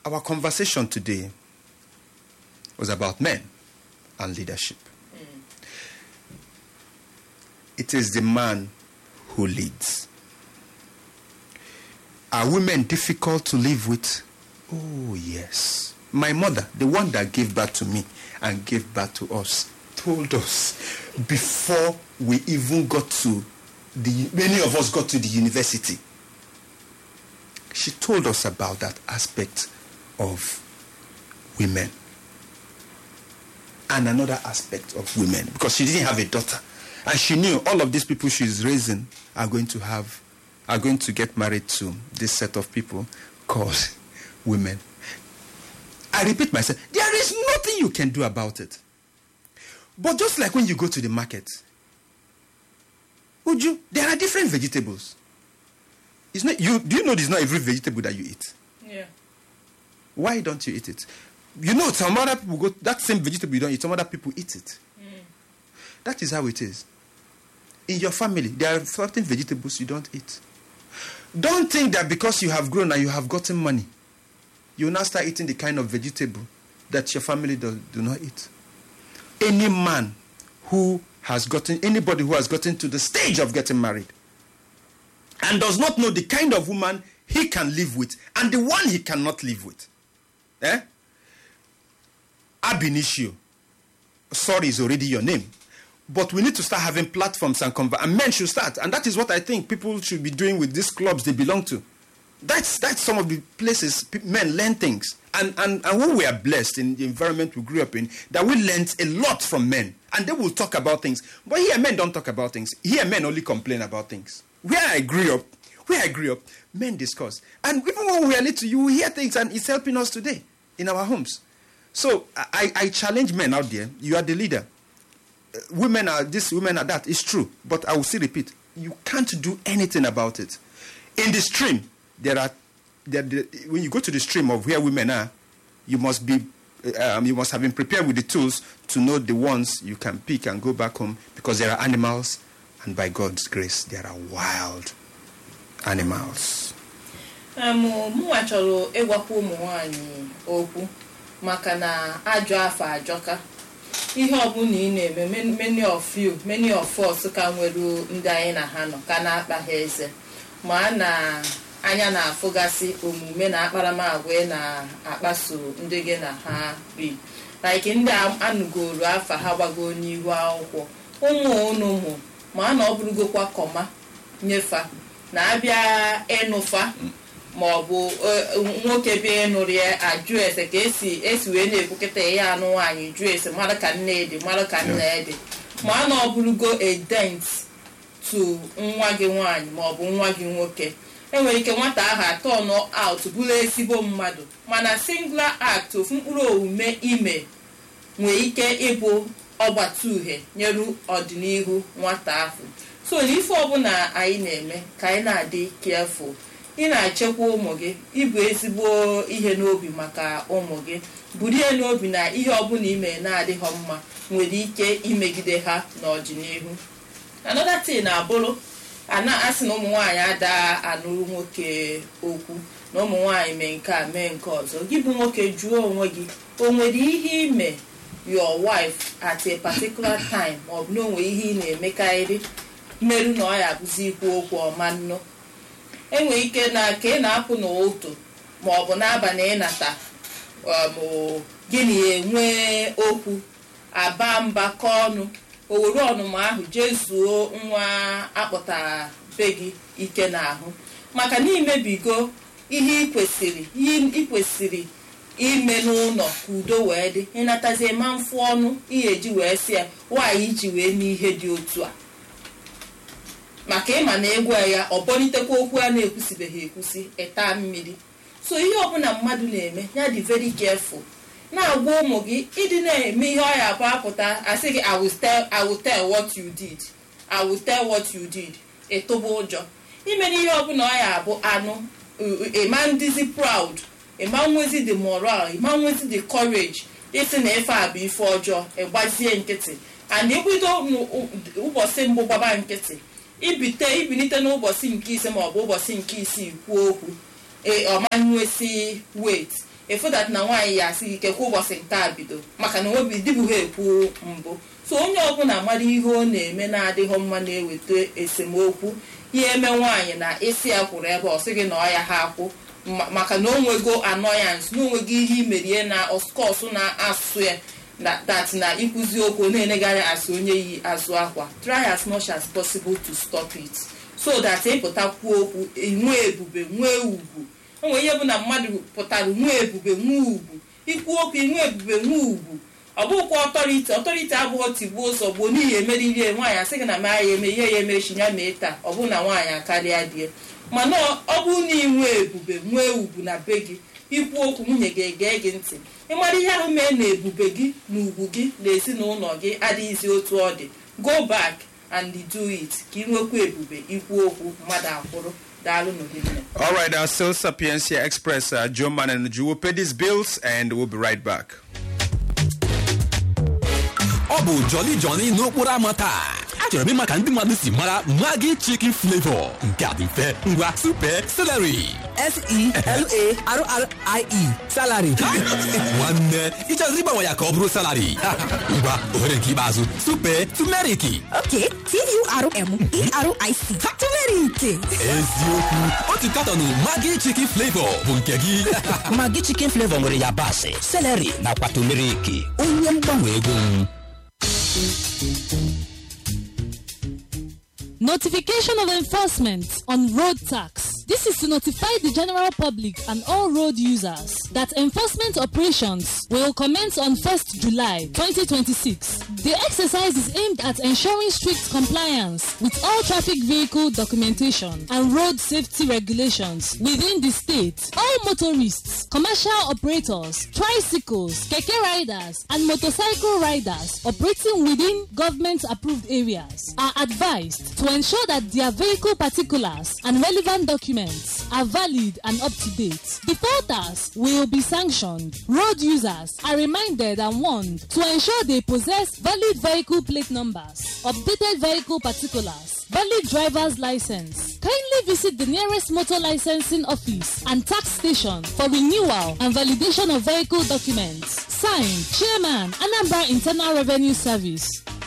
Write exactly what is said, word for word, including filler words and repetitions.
our conversation today was about men and leadership. Mm. It is the man who leads. Are women difficult to live with? Oh, yes. My mother, the one that gave birth to me and gave birth to us, told us before we even got to the, many of us got to the university. She told us about that aspect of women. And another aspect of women, because she didn't have a daughter. And she knew all of these people she's raising are going to have, are going to get married to this set of people called women. I repeat myself, there is nothing you can do about it. But just like when you go to the market, would you, there are different vegetables. It's not, you, do you know there's not every vegetable that you eat? Yeah. Why don't you eat it? You know, some other people go, that same vegetable you don't eat, some other people eat it. Mm. That is how it is. In your family, there are certain vegetables you don't eat. Don't think that because you have grown and you have gotten money, you will now start eating the kind of vegetable that your family do, do not eat. Any man who has gotten, anybody who has gotten to the stage of getting married and does not know the kind of woman he can live with and the one he cannot live with. Eh? Ab initio. Sorry is already your name. But we need to start having platforms and conver- and men should start. And that is what I think people should be doing with these clubs they belong to. That's that's some of the places men learn things. And, and, and when we are blessed in the environment we grew up in, that we learned a lot from men. And they will talk about things. But here men don't talk about things. Here men only complain about things. Where I grew up, where I grew up, men discuss. And even when we are little, you will hear things and it's helping us today in our homes. So I, I challenge men out there. You are the leader. Uh, women are this, women are that. It's true. But I will still repeat. You can't do anything about it. In the stream, there are, there, there, when you go to the stream of where women are, you must be, um, you must have been prepared with the tools to know the ones you can pick and go back home, because there are animals, and by God's grace, there are wild animals. Mụ achọrọ ịgwakwa ụmụ nwaanyị okwu maka na ajọ afọ ajọka. Ihe ọbụla ị na-eme, many of you, many of us ka nwere ndị anyị na ha nọ ka na-akpa ha eze. Ma na anya na-afụgasị omume na akparamagwa na-akpaso ndị gị na ha bi. Like ndị anụgoro afa ha gbago n'ihu akwụkwọ. Ụmụ unu ụmụ ma na ọ bụrụgokwa kọma nyefa na abịa ịnụfa ma ọ bụ nwoke bịa ịnụrụ ya ajụ ese ka esi esi wee na-ekwukịta ya anụ nwaanyị jụ ese mara ka nne dị mara ka nna dị ma na ọ bụrụgo a dent to nwa gị nwaanyị ma ọ bụ nwa gị nwoke. Enwere ike nwata ahụ atọ nọ out bụrụ ezigbo mmadụ mana singular act of mkpụrụ omume ime nwere ike ịbụ ọgbata uhie nyere ọdịnihu nwata ahụ. So n'ife ọbụla anyị na-eme ka anyị na-adị careful. Ị na-achekwa ụmụ gị, ịbụ ezigbo ihe n'obi maka ụmụ gị, burie n'obi na ihe ọbụla ime na-adịghị mma nwere ike imegide ha n'ọdịnihu. Another thing na-abụrụ ana asị na ụmụ nwaanyị ada anụrụ nwoke okwu na ụmụ nwaanyị mee nke a mee nke ọzọ. Gị bụ nwoke jụọ onwe gị, o nwere ihe ime your wife at a particular time ma ọ bụ na onwe ihe ị na-emekarị mmerụ na ọ ya abụzi ikwu okwu ọma nnụ. Enwere ike na ka ị na-apụ n'ụtụ ma ọ bụ n'abalị ịnata gịnị enwe okwu aba mba ka ọnụ o were ọnụma ahụ jezuo nwa akpọtara be gị ike n'ahụ maka na imebigo ihe ikwesịrị ikwesịrị ime n'ụlọ ka udo wee dị. Ịnatazie ma mfụ ọnụ ihe eji wee si ya nwaanyị iji wee n'ihe dị otu a maka ịma na egwu ya ọ bọlitekwa okwu a na-ekwusibeghị ekwusi ịta mmiri. So ihe ọbụla mmadụ na-eme ya dị very careful. Na-agwa ụmụ gị ịdị na-eme ihe ọ ya abụ apụta asị gị I will tell I will tell what you did I will tell what you did ịtụba ụjọ ime ihe ọbụla ọ ya abụ anụ ịma ndịzi proud ịma nwezi the moral ịma nwezi the courage isi na ife a bụ ife ọjọọ ịgbazie nkịtị and ịbido ụbọchị mbụ gbaba nkịtị ibite ibinite n'ụbọchị nke ise ma ọ bụ ụbọchị nke isii kwuo okwu ọmanyụesi wait efu that na nwaanyị ya asị ike kwa ụbọchị nke a bido maka na obi dịbụghị ekwu mbụ. So onye ọbụla mara ihe ọ na-eme na-adịghị mma na-eweta esemokwu ihe eme nwaanyị na isi ya kwụrụ ebe ọ sị gị na ọ ya ha akwụ maka na o nwego annoyance na onwego ihe imerie na ọskọsụ na-asụ ya na that na ịkụzi okwu na-enegharị asị onye yi azụ akwa. Try as much as possible to stop it so that ịpụtakwuo okwu nwee ebube nwee ugwu. Onwe ihe bụ na mmadụ pụtara nwee ebube nwee ugwu ikwu okwu nwee ebube nwee ugwu. Ọ bụkwa ọtọriti ọtọriti abụghị tigbuo ụzọ gboo n'ihi emeriri nwaanyị asị gị na ma ya eme ihe ya emechi ya mee taa ọ bụ na nwaanyị akarịa die. Mana ọ bụrụ na ị nwee ebube nwee ugwu na be gị ikwu okwu nwunye gị ege gị ntị ịmara ihe ahụ mee na ebube gị na ugwu gị na ezinụlọ gị adịghịzi otu ọ dị. Go back and do it ka ị nwekwa ebube ikwu okwu mmadụ akwụrụ. All right, our Still Sapiencia Express, uh, Joe Man and Ju will pay these bills and we'll be right back. Obu Jolly Johnny no pura mata. Achọrọ m ịma ka ndị mmadụ si mara Maggi chicken flavor nke a dị mfe ngwa super celery. S E L A R R I E salary. Nwanne ịchọrọ ịgbanwe ya ka ọ bụrụ salary. Ngwa ohere nke ikpeazụ super turmeric. Okay, T U R M E R I C. Turmeric. Eziokwu otu katọnụ Maggi chicken flavor bụ nke gị. Maggi chicken flavor nwere yabasị, celery nakwa turmeric. Onye mgbanwe ego m. Notification of enforcement on road tax. This is to notify the general public and all road users that enforcement operations will commence on first July twenty twenty-six. The exercise is aimed at ensuring strict compliance with all traffic vehicle documentation and road safety regulations within the state. All motorists, commercial operators, tricycles, keke riders, and motorcycle riders operating within government-approved areas are advised to ensure that their vehicle particulars and relevant documents are valid and up to date. Defaulters will be sanctioned. Road users are reminded and warned to ensure they possess valid vehicle plate numbers, updated vehicle particulars, valid driver's license. Kindly visit the nearest motor licensing office and tax station for renewal and validation of vehicle documents. Signed, Chairman, Anambra Internal Revenue Service.